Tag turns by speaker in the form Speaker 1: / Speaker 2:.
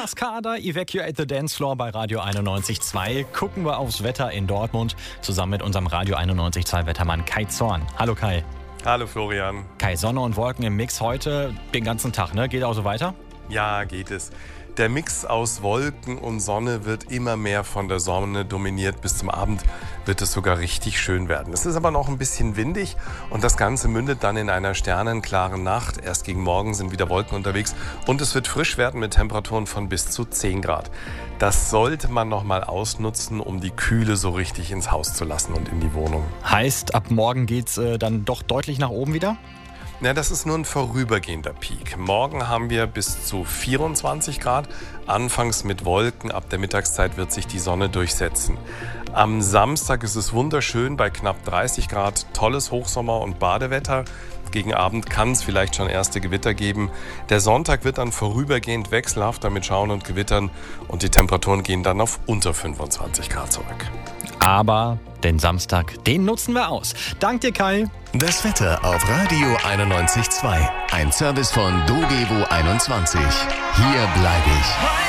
Speaker 1: Cascada, Evacuate the Dance Floor bei Radio 91.2. Gucken wir aufs Wetter in Dortmund zusammen mit unserem Radio 91.2 Wettermann Kai Zorn. Hallo Kai.
Speaker 2: Hallo Florian.
Speaker 1: Kai, Sonne und Wolken im Mix heute den ganzen Tag, ne? Geht auch so weiter?
Speaker 2: Ja, geht es. Der Mix aus Wolken und Sonne wird immer mehr von der Sonne dominiert. Bis zum Abend wird es sogar richtig schön werden. Es ist aber noch ein bisschen windig und das Ganze mündet dann in einer sternenklaren Nacht. Erst gegen Morgen sind wieder Wolken unterwegs und es wird frisch werden mit Temperaturen von bis zu 10 Grad. Das sollte man noch mal ausnutzen, um die Kühle so richtig ins Haus zu lassen und in die Wohnung.
Speaker 1: Heißt, ab morgen geht's dann doch deutlich nach oben wieder?
Speaker 2: Ja, das ist nur ein vorübergehender Peak. Morgen haben wir bis zu 24 Grad, anfangs mit Wolken. Ab der Mittagszeit wird sich die Sonne durchsetzen. Am Samstag ist es wunderschön bei knapp 30 Grad, tolles Hochsommer- und Badewetter. Gegen Abend kann es vielleicht schon erste Gewitter geben. Der Sonntag wird dann vorübergehend wechselhafter mit Schauen und Gewittern und die Temperaturen gehen dann auf unter 25 Grad zurück.
Speaker 1: Aber den Samstag, den nutzen wir aus. Dank dir, Kai.
Speaker 3: Das Wetter auf Radio 91.2. Ein Service von Dogevo 21. Hier bleibe ich.